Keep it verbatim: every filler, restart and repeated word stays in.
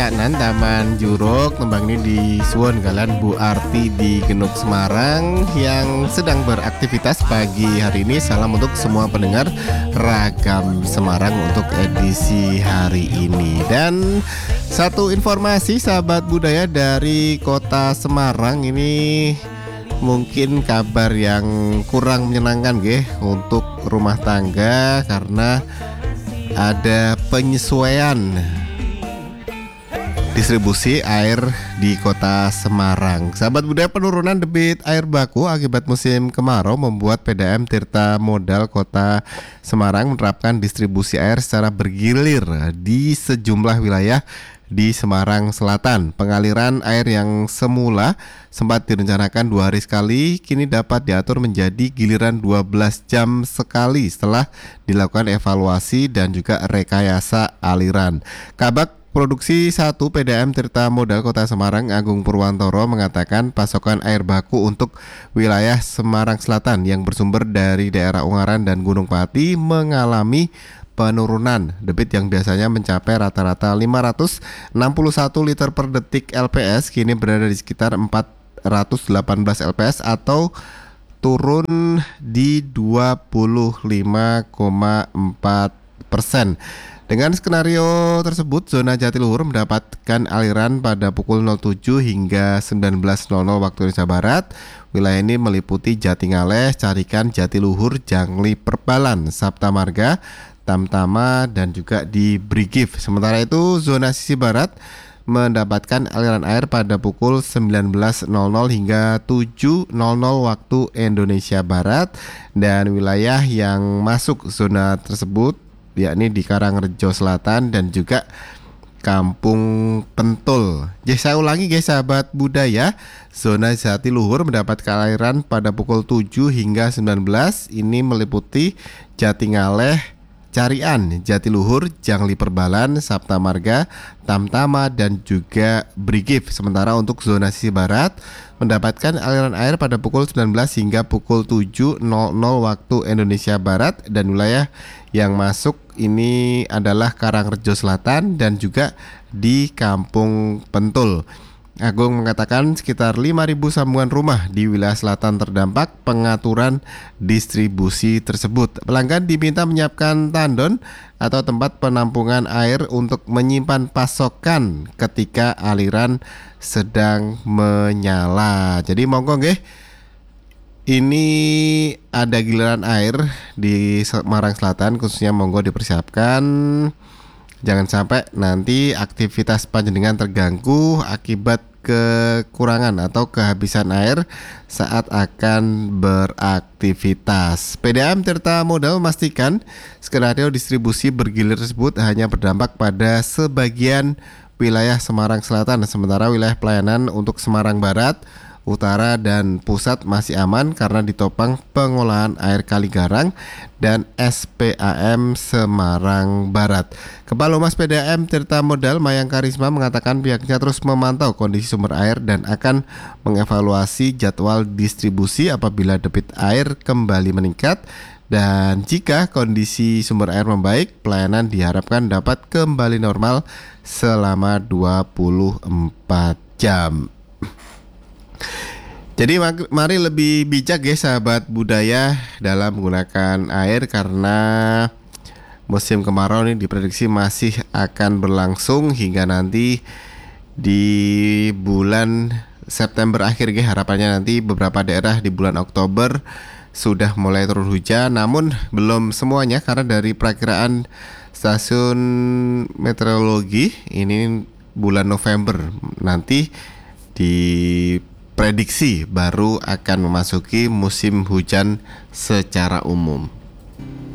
Caknan Taman Juruk tembang ini di Suwon Galan Bu Arti di Genuk Semarang yang sedang beraktivitas pagi hari ini. Salam untuk semua pendengar Ragam Semarang untuk edisi hari ini. Dan satu informasi sahabat budaya dari kota Semarang ini, mungkin kabar yang kurang menyenangkan nggih untuk rumah tangga karena ada penyesuaian distribusi air di kota Semarang. Sahabat budaya, penurunan debit air baku akibat musim kemarau membuat P D A M Tirta Modal Kota Semarang menerapkan distribusi air secara bergilir di sejumlah wilayah di Semarang Selatan. Pengaliran air yang semula sempat direncanakan dua hari sekali kini dapat diatur menjadi giliran dua belas jam sekali setelah dilakukan evaluasi dan juga rekayasa aliran. Kabak Produksi satu P D A M Tirta Modal Kota Semarang Agung Purwantoro mengatakan pasokan air baku untuk wilayah Semarang Selatan yang bersumber dari daerah Ungaran dan Gunung Pati mengalami penurunan. Debit yang biasanya mencapai rata-rata lima ratus enam puluh satu liter per detik L P S kini berada di sekitar empat ratus delapan belas L P S atau turun di dua puluh lima koma empat persen. Dengan skenario tersebut, zona Jatiluhur mendapatkan aliran pada pukul nol tujuh hingga sembilan belas nol nol waktu Indonesia Barat. Wilayah ini meliputi Jatingaleh, Carikan, Jatiluhur, Jangli, Perbalan, Sapta Marga, Tamtama, dan juga di Brigif. Sementara itu, zona sisi barat mendapatkan aliran air pada pukul sembilan belas nol nol hingga tujuh nol nol waktu Indonesia Barat. Dan wilayah yang masuk zona tersebut yakni di Karangrejo Selatan dan juga Kampung Pentul. Jadi saya ulangi guys sahabat budaya, zona Jatiluhur mendapatkan aliran pada pukul tujuh hingga sembilan belas. Ini meliputi Jatingaleh, Carian, Jatiluhur, Jangli Perbalan, Sapta Marga, Tamtama, dan juga Brigif. Sementara untuk zona sisi barat mendapatkan aliran air pada pukul sembilan belas hingga pukul tujuh nol nol waktu Indonesia Barat, dan wilayah yang masuk ini adalah Karangrejo Selatan dan juga di Kampung Pentul. Agung mengatakan sekitar lima ribu sambungan rumah di wilayah selatan terdampak pengaturan distribusi tersebut. Pelanggan diminta menyiapkan tandon atau tempat penampungan air untuk menyimpan pasokan ketika aliran sedang menyala. Jadi monggo nggih, ini ada giliran air di Semarang Selatan khususnya, monggo dipersiapkan. Jangan sampai nanti aktivitas panjenengan terganggu akibat kekurangan atau kehabisan air saat akan beraktivitas. P D A M Tirta Modal memastikan skenario distribusi bergilir tersebut hanya berdampak pada sebagian wilayah Semarang Selatan, sementara wilayah pelayanan untuk Semarang Barat, Utara, dan Pusat masih aman karena ditopang pengolahan air Kaligarang dan S P A M Semarang Barat. Kepala Humas P D A M Tirta Modal Mayang Karisma mengatakan pihaknya terus memantau kondisi sumber air dan akan mengevaluasi jadwal distribusi apabila debit air kembali meningkat. Dan jika kondisi sumber air membaik, pelayanan diharapkan dapat kembali normal selama dua puluh empat jam. Jadi mari lebih bijak ya sahabat budaya dalam menggunakan air karena musim kemarau ini diprediksi masih akan berlangsung hingga nanti di bulan September akhir ya. Harapannya nanti beberapa daerah di bulan Oktober sudah mulai turun hujan, namun belum semuanya karena dari perakiraan stasiun meteorologi ini bulan November nanti di prediksi baru akan memasuki musim hujan secara umum.